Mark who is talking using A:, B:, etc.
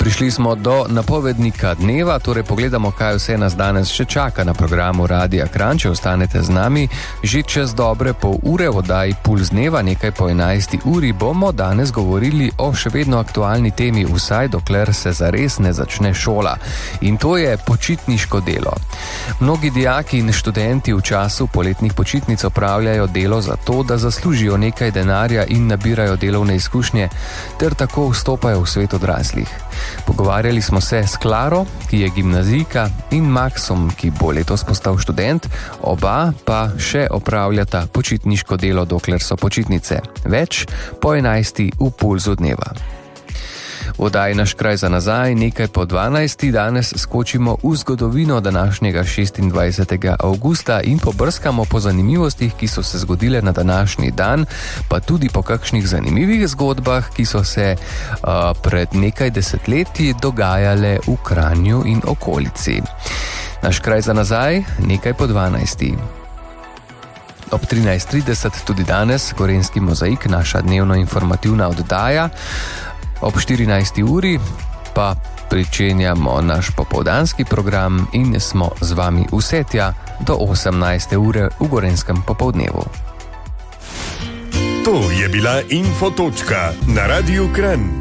A: Prišli smo do napovednika dneva, torej pogledamo, kaj vse nas danes še čaka na programu Radia Kranj. Če ostanete z nami, že čez dobre pol ure v oddaji Puls dneva, nekaj po 11. uri, bomo danes govorili o še vedno aktualni temi, vsaj dokler se zares ne začne šola. In to je počitniško delo. Mnogi dijaki in študenti v času poletnih počitnic opravljajo delo za to, da zaslužijo nekaj denarja in nabirajo delovne izkušnje, ter tako vstopajo v svet odraslih. Pogovarjali smo se s Klaro, ki je gimnazijka, in Maksom, ki bo letos postal študent, oba pa še opravljata počitniško delo, dokler so počitnice. Več po 11. v Pulzu dneva. V oddaji Naš kraj za nazaj, nekaj po 12. danes skočimo v zgodovino današnjega 26. avgusta in pobrskamo po zanimivostih, ki so se zgodile na današnji dan, pa tudi po kakšnih zanimivih zgodbah, ki so se pred nekaj desetletji dogajale v Kranju in okolici. Naš kraj za nazaj, nekaj po 12. Ob 13.30 tudi danes Gorenjski mozaik, naša dnevno informativna oddaja. Ob 14. uri pa pričenjamo naš popoldanski program in smo z vami vse tja do 18. ure v Gorenjskem popoldnevu.
B: To je bila Infotočka na Radiu Kranj.